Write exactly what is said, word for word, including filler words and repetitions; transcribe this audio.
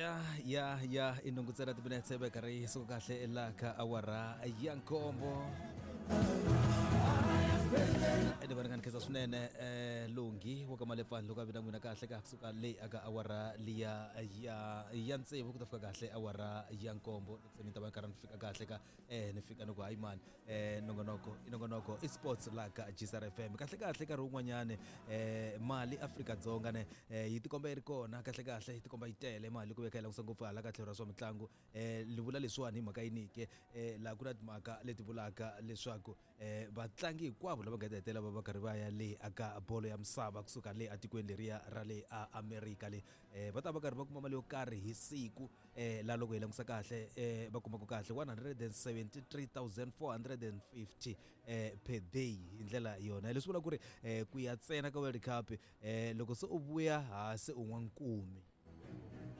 ya ya ya inongutsela timinetse be kari so kahle elaka awara ya nkombo ene barangani keza swinene eh lungi wa kamalepani loko avina n'wina kahle ka kusuka le aka awara liya ya ya ntsevu ku ta fika kahle awara ya nkombo ni ta va karhi ni fika kahle ka eh ni fika no ku hayi man eh nongonoko inongonoko esports la ka G S R F M kahle kahle ka rin'wanyane eh mali Afrika-Dzonga ne yi tikomba yi ri kona kahle kahle yi tikomba yi tele mali ku vekela ngopfu hala ka tlhelo ra swa mitlangu eh livula leswiwani hi mhaka yinike eh la ku na timhaka leti vulaka leswaku eh vatlangi hinkwavo lava nga hetelela va va karhi va ya le aka bolo ya misava kusuka le atikweni leriya ra le America le eh va ta va karhi va kuma mali yo karhi hi siku eh la loko hi langisa kahle eh va kuma ku kahle one hundred seventy-three thousand four hundred fifty eh per day hi ndlela yona leswi vula ku ri eh ku ya tsena ka World Cup eh loko se u vuya ha se un'wankumi